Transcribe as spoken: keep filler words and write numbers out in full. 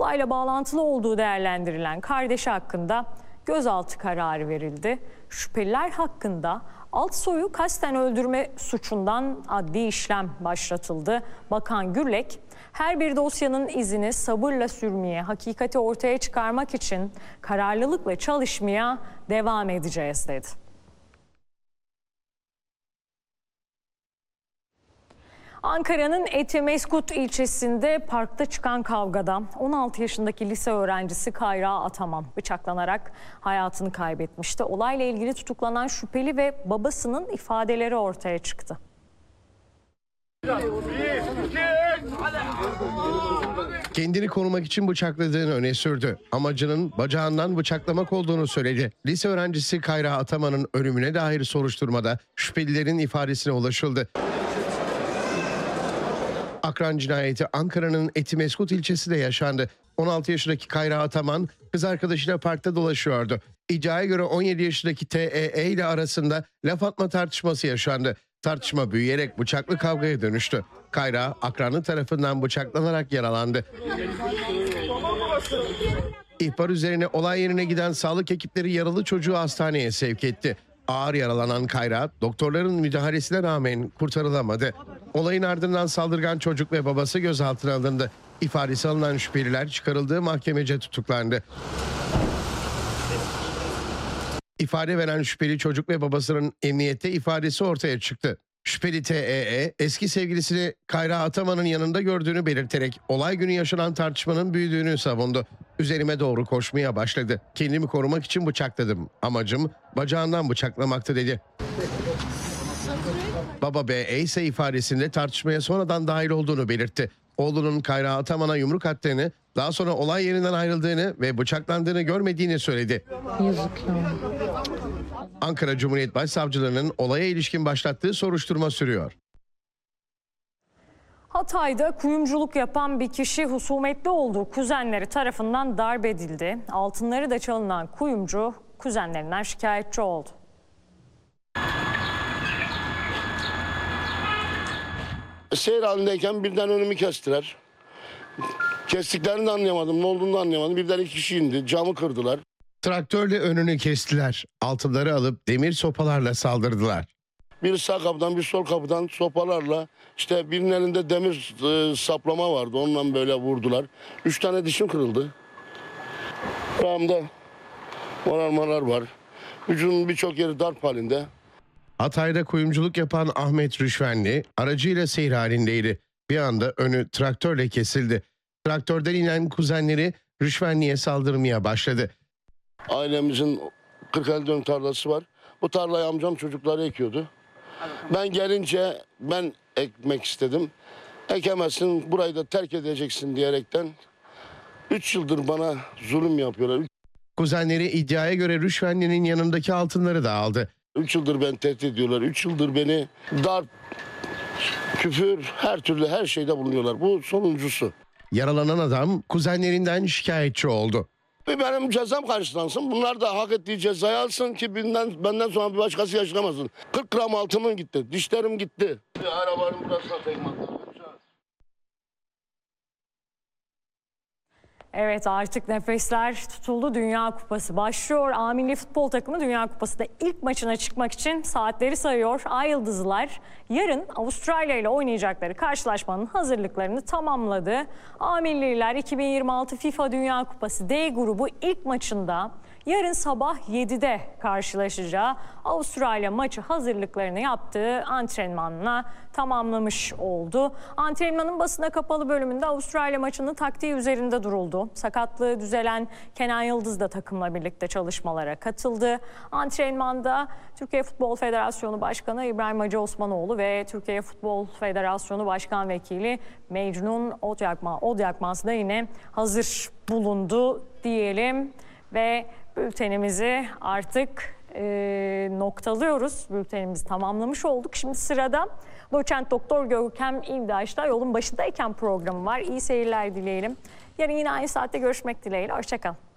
olayla bağlantılı olduğu değerlendirilen kardeşi hakkında gözaltı kararı verildi. Şüpheliler hakkında Altsoy'u kasten öldürme suçundan adli işlem başlatıldı. Bakan Gürlek, her bir dosyanın izini sabırla sürmeye, hakikati ortaya çıkarmak için kararlılıkla çalışmaya devam edeceğiz dedi. Ankara'nın Etimeskut ilçesinde parkta çıkan kavgada on altı yaşındaki lise öğrencisi Kayra Ataman bıçaklanarak hayatını kaybetmişti. Olayla ilgili tutuklanan şüpheli ve babasının ifadeleri ortaya çıktı. Kendini korumak için bıçakladığını öne sürdü. Amacının bacağından bıçaklamak olduğunu söyledi. Lise öğrencisi Kayra Ataman'ın ölümüne dair soruşturmada şüphelilerin ifadesine ulaşıldı. Akran cinayeti Ankara'nın Etimeskut ilçesinde yaşandı. on altı yaşındaki Kayra Ataman kız arkadaşıyla parkta dolaşıyordu. İddiaya göre on yedi yaşındaki T E E ile arasında laf atma tartışması yaşandı. Tartışma büyüyerek bıçaklı kavgaya dönüştü. Kayra akranı tarafından bıçaklanarak yaralandı. İhbar üzerine olay yerine giden sağlık ekipleri yaralı çocuğu hastaneye sevk etti. Ağır yaralanan Kayra doktorların müdahalesine rağmen kurtarılamadı. Olayın ardından saldırgan çocuk ve babası gözaltına alındı. İfadesi alınan şüpheliler çıkarıldığı mahkemece tutuklandı. İfade veren şüpheli çocuk ve babasının emniyette ifadesi ortaya çıktı. Şüpheli T E E eski sevgilisini Kayra Ataman'ın yanında gördüğünü belirterek olay günü yaşanan tartışmanın büyüdüğünü savundu. Üzerime doğru koşmaya başladı. Kendimi korumak için bıçakladım. Amacım bacağından bıçaklamaktı dedi. Baba B E ise ifadesinde tartışmaya sonradan dahil olduğunu belirtti. Oğlunun Kayra Ataman'a yumruk attığını, daha sonra olay yerinden ayrıldığını ve bıçaklandığını görmediğini söyledi. Yazık ya. Ankara Cumhuriyet Başsavcılığı'nın olaya ilişkin başlattığı soruşturma sürüyor. Hatay'da kuyumculuk yapan bir kişi husumetli olduğu kuzenleri tarafından darp edildi. Altınları da çalınan kuyumcu kuzenlerinden şikayetçi oldu. Seyir halindeyken birden önümü kestiler. Kestiklerini de anlayamadım, ne olduğunu da anlayamadım. Birden iki kişi indi, camı kırdılar. Traktörle önünü kestiler. Altınları alıp demir sopalarla saldırdılar. Bir sağ kapıdan bir sol kapıdan sopalarla, işte birinin elinde demir e, saplama vardı, onunla böyle vurdular. Üç tane dişim kırıldı. Kulağımda morarmalar var. Vücudun birçok yeri darp halinde. Hatay'da kuyumculuk yapan Ahmet Rüşvenli aracıyla seyir halindeydi. Bir anda önü traktörle kesildi. Traktörden inen kuzenleri Rüşvenli'ye saldırmaya başladı. Ailemizin kırk elli dönüm tarlası var. Bu tarlayı amcam çocukları ekiyordu. Ben gelince ben ekmek istedim. Ekemezsin, burayı da terk edeceksin diyerekten üç yıldır bana zulüm yapıyorlar. Kuzenleri iddiaya göre Rüşvenli'nin yanındaki altınları da aldı. Üç yıldır beni tehdit ediyorlar. Üç yıldır beni darp, küfür, her türlü her şeyde bulunuyorlar. Bu sonuncusu. Yaralanan adam kuzenlerinden şikayetçi oldu. Benim cezam karşılansın. Bunlar da hak ettiği cezayı alsın ki benden, benden sonra bir başkası yaşamasın. kırk gram altınım gitti. Dişlerim gitti. Arabanın burasına tekme attım. Evet, artık nefesler tutuldu. Dünya Kupası başlıyor. A Milli Futbol takımı Dünya Kupası'da ilk maçına çıkmak için saatleri sayıyor. Ay Yıldızlılar yarın Avustralya ile oynayacakları karşılaşmanın hazırlıklarını tamamladı. A Milliler iki bin yirmi altı FIFA Dünya Kupası D grubu ilk maçında yarın sabah yedide karşılaşacağı Avustralya maçı hazırlıklarını yaptığı antrenmanla tamamlamış oldu. Antrenmanın basına kapalı bölümünde Avustralya maçının taktiği üzerinde duruldu. Sakatlığı düzelen Kenan Yıldız da takımla birlikte çalışmalara katıldı. Antrenmanda Türkiye Futbol Federasyonu Başkanı İbrahim Hacı Osmanoğlu ve Türkiye Futbol Federasyonu Başkan Vekili Mecnun Odyakmaz, Odyakmaz da yine hazır bulundu diyelim ve bültenimizi artık e, noktalıyoruz. Bültenimizi tamamlamış olduk. Şimdi sırada Doçent Doktor Görkem İldaş'ta Yolun Başındayken programı var. İyi seyirler dileyelim. Yarın yine aynı saatte görüşmek dileğiyle. Hoşça kalın.